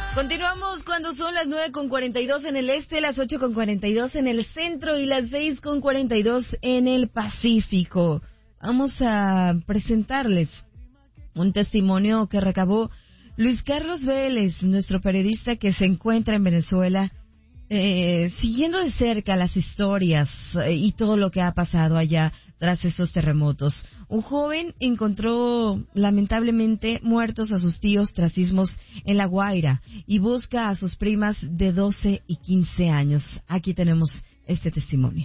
Continuamos cuando son las 9:42 en el este, las 8:42 en el centro y las 6:42 en el Pacífico. Vamos a presentarles un testimonio que recabó Luis Carlos Vélez, nuestro periodista que se encuentra en Venezuela, siguiendo de cerca las historias y todo lo que ha pasado allá tras esos terremotos. Un joven encontró lamentablemente muertos a sus tíos tras sismos en La Guaira y busca a sus primas de 12 y 15 años. Aquí tenemos este testimonio.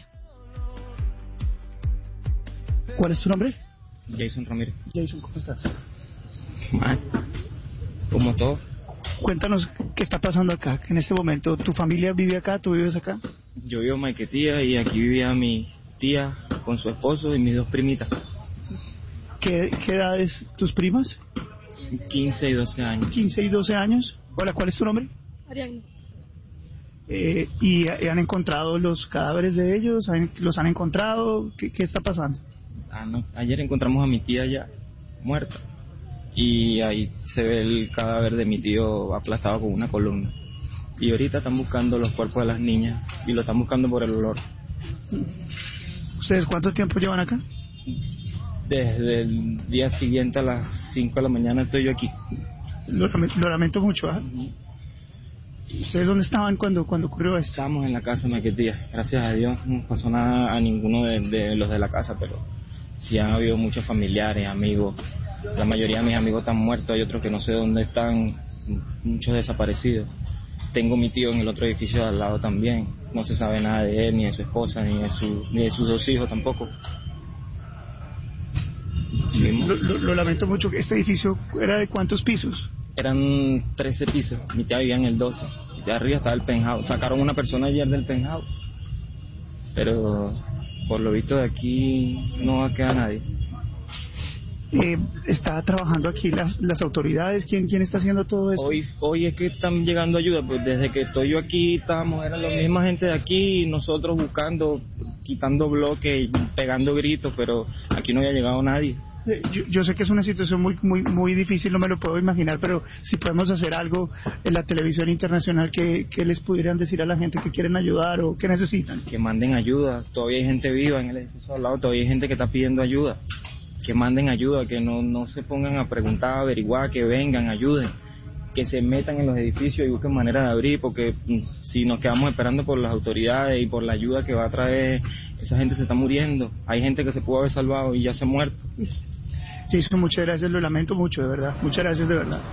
¿Cuál es tu nombre? Jason Ramírez. Jason, ¿cómo estás? Mal, como todo. Cuéntanos qué está pasando acá, en este momento. ¿Tu familia vive acá? ¿Tú vives acá? Yo vivo en Maiquetía y aquí vivía mi tía con su esposo y mis dos primitas. ¿Qué edades tus primas? 15 y 12 años. 15 y 12 años. Hola, ¿cuál es tu nombre? Ariadna. ¿Y han encontrado los cadáveres de ellos? ¿Los han encontrado? ¿Qué está pasando? No. Ayer encontramos a mi tía ya muerta y ahí se ve el cadáver de mi tío aplastado con una columna. Y ahorita están buscando los cuerpos de las niñas y lo están buscando por el olor. ¿Ustedes cuánto tiempo llevan acá? Desde el día siguiente a las 5 de la mañana estoy yo aquí. Lo lamento mucho, ¿ah? ¿Ustedes dónde estaban cuando ocurrió esto? Estamos en la casa de Maiquetía. Gracias a Dios no pasó nada a ninguno de los de la casa, pero sí han habido muchos familiares, amigos. La mayoría de mis amigos están muertos, hay otros que no sé dónde están, muchos desaparecidos. Tengo mi tío en el otro edificio de al lado también. No se sabe nada de él, ni de su esposa, ni de sus dos hijos tampoco. Lo lamento mucho. ¿Este edificio era de cuántos pisos? Eran 13 pisos, mi tía vivía en el 12. De arriba estaba el penthouse. Sacaron una persona ayer del penthouse, pero por lo visto de aquí no va a quedar nadie. ¿Está trabajando aquí las autoridades? ¿Quién está haciendo todo esto? Hoy es que están llegando ayuda, pues desde que estoy yo aquí eran la misma gente de aquí y nosotros buscando, quitando bloques, pegando gritos, pero aquí no había llegado nadie. Yo sé que es una situación muy difícil, no me lo puedo imaginar, pero si podemos hacer algo en la televisión internacional que les pudieran decir a la gente que quieren ayudar o que necesitan. Que manden ayuda, todavía hay gente viva en el edificio al lado, todavía hay gente que está pidiendo ayuda. Que manden ayuda, que no se pongan a preguntar, a averiguar, que vengan, ayuden, que se metan en los edificios y busquen manera de abrir, porque si nos quedamos esperando por las autoridades y por la ayuda que va a traer, esa gente se está muriendo. Hay gente que se pudo haber salvado y ya se ha muerto. Sí, muchas gracias, lo lamento mucho, de verdad. Muchas gracias, de verdad.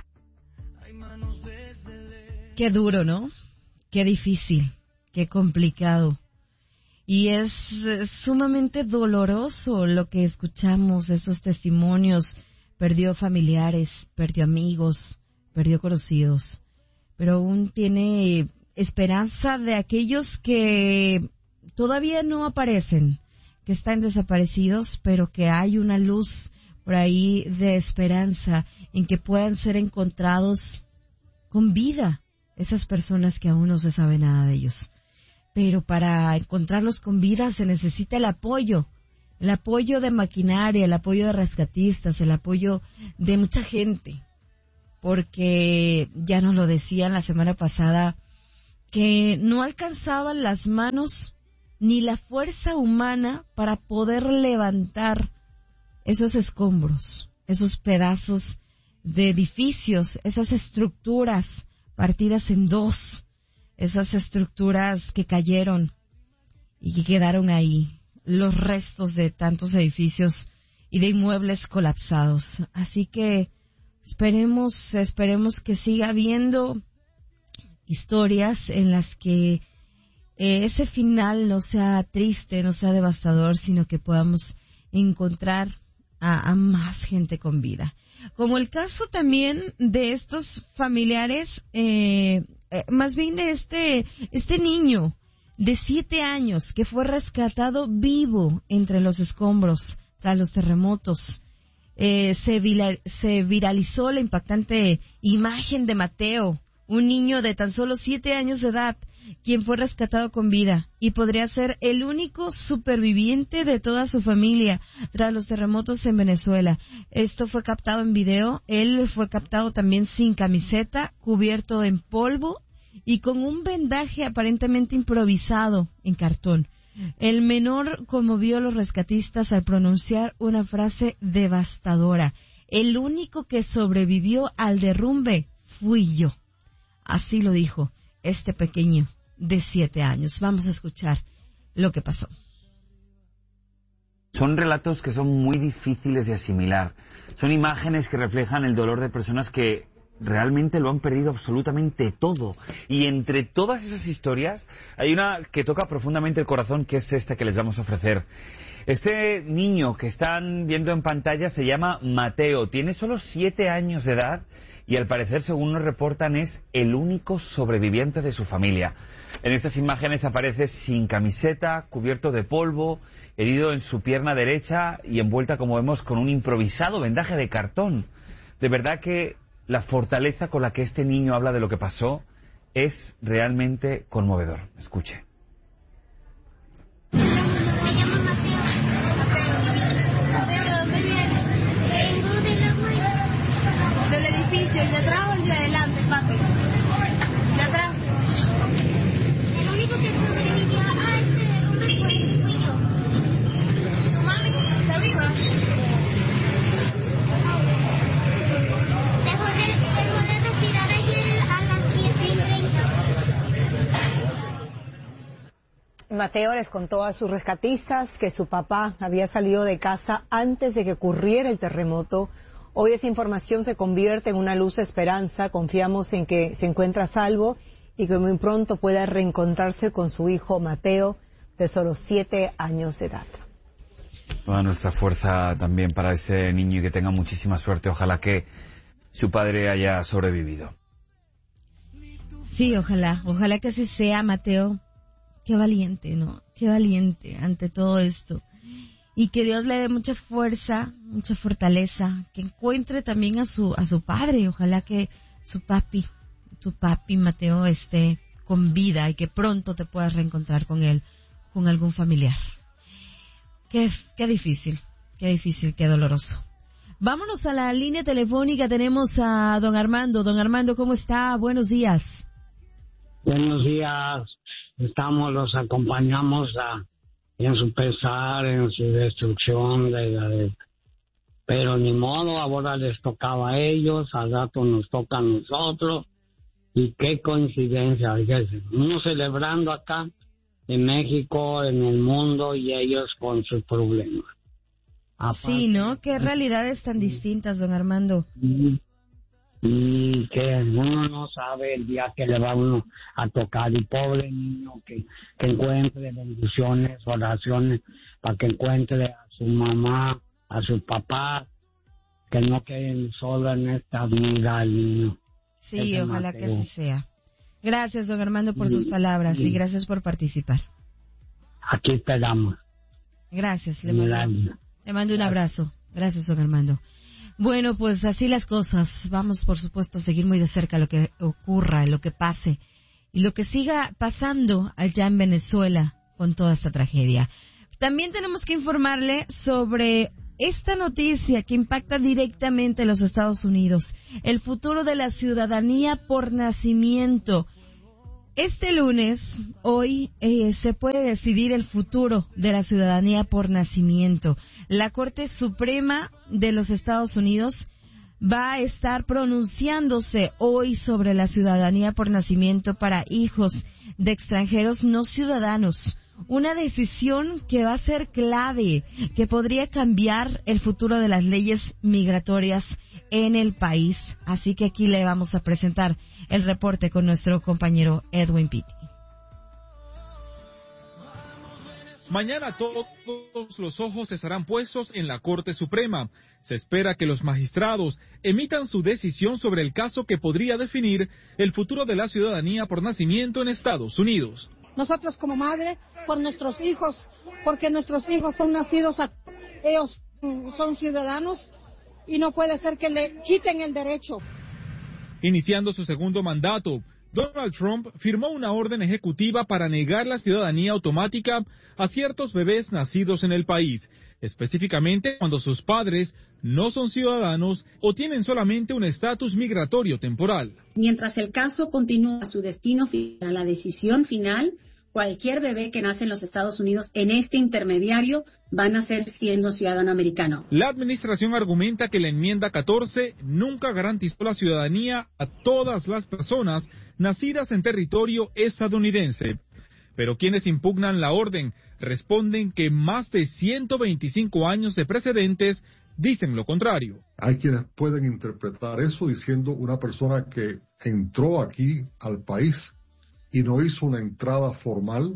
Qué duro, ¿no? Qué difícil, qué complicado. Y es sumamente doloroso lo que escuchamos, esos testimonios. Perdió familiares, perdió amigos, perdió conocidos. Pero aún tiene esperanza de aquellos que todavía no aparecen, que están desaparecidos, pero que hay una luz por ahí de esperanza en que puedan ser encontrados con vida esas personas que aún no se sabe nada de ellos. Pero para encontrarlos con vida se necesita el apoyo de maquinaria, el apoyo de rescatistas, el apoyo de mucha gente, porque ya nos lo decían la semana pasada, que no alcanzaban las manos ni la fuerza humana para poder levantar esos escombros, esos pedazos de edificios, esas estructuras partidas en dos, esas estructuras que cayeron y que quedaron ahí, los restos de tantos edificios y de inmuebles colapsados. Así que esperemos que siga habiendo historias en las que ese final no sea triste, no sea devastador, sino que podamos encontrar a más gente con vida. Como el caso también de estos familiares, más bien de este niño de 7 años que fue rescatado vivo entre los escombros tras los terremotos. Se viralizó la impactante imagen de Mateo, un niño de tan solo 7 años de edad, quien fue rescatado con vida y podría ser el único superviviente de toda su familia tras los terremotos en Venezuela. Esto fue captado en video. Él fue captado también sin camiseta, cubierto en polvo y con un vendaje aparentemente improvisado en cartón. El menor conmovió a los rescatistas al pronunciar una frase devastadora: el único que sobrevivió al derrumbe fui yo. Así lo dijo este pequeño de 7 años. Vamos a escuchar lo que pasó. Son relatos que son muy difíciles de asimilar. Son imágenes que reflejan el dolor de personas que realmente lo han perdido absolutamente todo. Y entre todas esas historias hay una que toca profundamente el corazón, que es esta que les vamos a ofrecer. Este niño que están viendo en pantalla se llama Mateo, tiene solo 7 años de edad y al parecer, según nos reportan, es el único sobreviviente de su familia. En estas imágenes aparece sin camiseta, cubierto de polvo, herido en su pierna derecha y envuelta, como vemos, con un improvisado vendaje de cartón. De verdad que la fortaleza con la que este niño habla de lo que pasó es realmente conmovedor. Escuche. Me llamo Mateo. Mateo, ¿de dónde vienes? Vengo de la mañana. ¿Del edificio, el de atrás o el de adelante, papi? ¿De atrás? El único que sobrevivió a este derrumbe fui yo. ¿Tu mami está viva? Dejó de respirar ayer a las 7:30. Mateo les contó a sus rescatistas que su papá había salido de casa antes de que ocurriera el terremoto. Hoy esa información se convierte en una luz de esperanza. Confiamos en que se encuentra a salvo y que muy pronto pueda reencontrarse con su hijo Mateo, de solo 7 años de edad. Toda nuestra fuerza también para ese niño y que tenga muchísima suerte. Ojalá que su padre haya sobrevivido. Sí, ojalá que así sea, Mateo. Qué valiente, ¿no? Qué valiente ante todo esto. Y que Dios le dé mucha fuerza, mucha fortaleza, que encuentre también a su padre. Ojalá que su papi Mateo esté con vida y que pronto te puedas reencontrar con él, con algún familiar. Qué difícil, qué doloroso. Vámonos a la línea telefónica, tenemos a don Armando. Don Armando, ¿cómo está? Buenos días. Buenos días, los acompañamos en su pesar, en su destrucción, pero ni modo, ahora les tocaba a ellos, al rato nos toca a nosotros, y qué coincidencia, fíjense, uno celebrando acá en México, en el mundo, y ellos con sus problemas. Aparte, sí, ¿no? Qué realidades tan distintas, don Armando. Y que uno no sabe el día que le va uno a tocar, y pobre niño que encuentre bendiciones, oraciones, para que encuentre a su mamá, a su papá, que no queden solo en esta vida el niño. Sí, ojalá que así sea. Gracias, don Armando, por sus palabras y gracias por participar. Aquí esperamos. Gracias, le mando un abrazo. Gracias, don Armando. Bueno, pues así las cosas. Vamos, por supuesto, a seguir muy de cerca lo que ocurra, lo que pase y lo que siga pasando allá en Venezuela con toda esta tragedia. También tenemos que informarle sobre esta noticia que impacta directamente a los Estados Unidos, el futuro de la ciudadanía por nacimiento. Este lunes, hoy, se puede decidir el futuro de la ciudadanía por nacimiento. La Corte Suprema de los Estados Unidos va a estar pronunciándose hoy sobre la ciudadanía por nacimiento para hijos de extranjeros no ciudadanos. Una decisión que va a ser clave, que podría cambiar el futuro de las leyes migratorias en el país. Así que aquí le vamos a presentar el reporte con nuestro compañero Edwin Pitti. Mañana todos los ojos estarán puestos en la Corte Suprema. Se espera que los magistrados emitan su decisión sobre el caso que podría definir el futuro de la ciudadanía por nacimiento en Estados Unidos. Nosotros como madre, por nuestros hijos, porque nuestros hijos son nacidos, ellos son ciudadanos y no puede ser que le quiten el derecho. Iniciando su segundo mandato, Donald Trump firmó una orden ejecutiva para negar la ciudadanía automática a ciertos bebés nacidos en el país, específicamente cuando sus padres no son ciudadanos o tienen solamente un estatus migratorio temporal. Mientras el caso continúa su destino final, la decisión final, cualquier bebé que nace en los Estados Unidos en este intermediario va a nacer siendo ciudadano americano. La administración argumenta que la enmienda 14 nunca garantizó la ciudadanía a todas las personas nacidas en territorio estadounidense. Pero quienes impugnan la orden responden que más de 125 años de precedentes dicen lo contrario. Hay quienes pueden interpretar eso diciendo una persona que entró aquí al país y no hizo una entrada formal,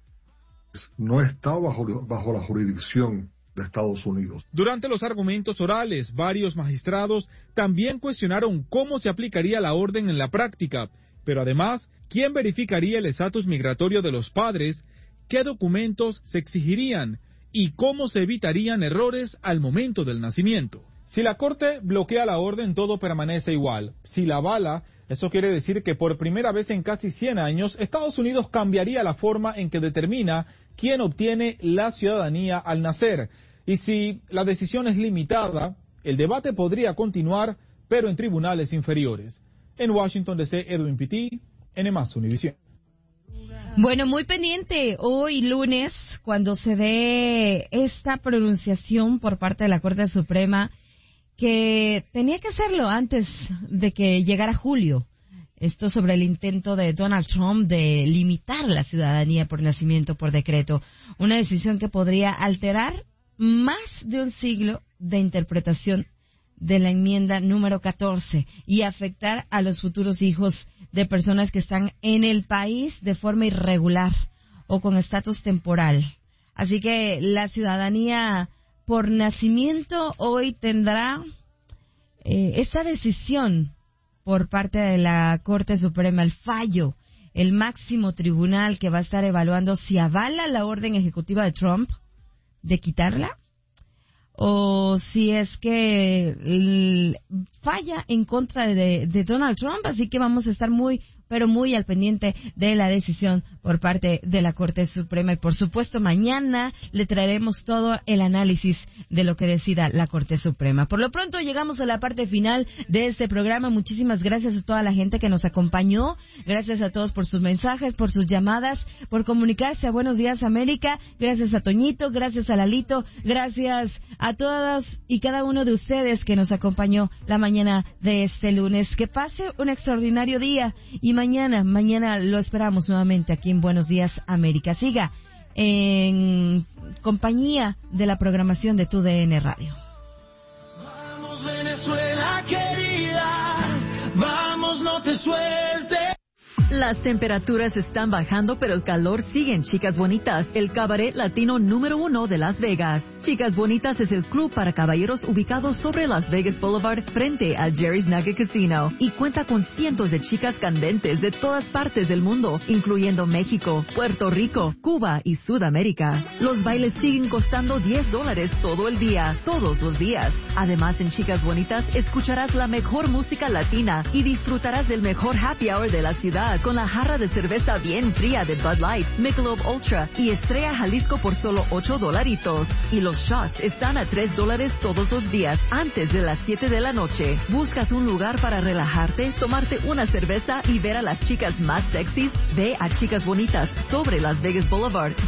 no está bajo la jurisdicción de Estados Unidos. Durante los argumentos orales, varios magistrados también cuestionaron cómo se aplicaría la orden en la práctica, pero además, ¿quién verificaría el estatus migratorio de los padres? ¿Qué documentos se exigirían? ¿Y cómo se evitarían errores al momento del nacimiento? Si la Corte bloquea la orden, todo permanece igual. Si la avala, eso quiere decir que por primera vez en casi 100 años, Estados Unidos cambiaría la forma en que determina quién obtiene la ciudadanía al nacer. Y si la decisión es limitada, el debate podría continuar, pero en tribunales inferiores. En Washington, D.C., Edwin Pitti, N+ Univisión. Bueno, muy pendiente hoy lunes, cuando se dé esta pronunciación por parte de la Corte Suprema, que tenía que hacerlo antes de que llegara julio. Esto sobre el intento de Donald Trump de limitar la ciudadanía por nacimiento por decreto. Una decisión que podría alterar más de un siglo de interpretación de la enmienda número 14 y afectar a los futuros hijos de personas que están en el país de forma irregular o con estatus temporal. Así que la ciudadanía por nacimiento hoy tendrá esta decisión por parte de la Corte Suprema, el fallo, el máximo tribunal que va a estar evaluando si avala la orden ejecutiva de Trump de quitarla o si es que falla en contra de Donald Trump. Así que vamos a estar muy, pero muy al pendiente de la decisión por parte de la Corte Suprema. Y por supuesto, mañana le traeremos todo el análisis de lo que decida la Corte Suprema. Por lo pronto, llegamos a la parte final de este programa. Muchísimas gracias a toda la gente que nos acompañó. Gracias a todos por sus mensajes, por sus llamadas, por comunicarse a Buenos Días América. Gracias a Toñito, gracias a Lalito, gracias a todos y cada uno de ustedes que nos acompañó la mañana de este lunes. Que pase un extraordinario día y mañana lo esperamos nuevamente aquí en Buenos Días América. Siga en compañía de la programación de TUDN Radio. Vamos Venezuela querida, vamos no te sueltes. Las temperaturas están bajando, pero el calor sigue en Chicas Bonitas, el cabaret latino número 1 de Las Vegas. Chicas Bonitas es el club para caballeros ubicado sobre Las Vegas Boulevard frente a Jerry's Nugget Casino y cuenta con cientos de chicas candentes de todas partes del mundo, incluyendo México, Puerto Rico, Cuba y Sudamérica. Los bailes siguen costando $10 todo el día, todos los días. Además, en Chicas Bonitas escucharás la mejor música latina y disfrutarás del mejor happy hour de la ciudad con la jarra de cerveza bien fría de Bud Light, Michelob Ultra y Estrella Jalisco por solo $8. Y los shots están a $3 todos los días antes de las 7 de la noche. ¿Buscas un lugar para relajarte, tomarte una cerveza y ver a las chicas más sexys? Ve a Chicas Bonitas sobre Las Vegas Boulevard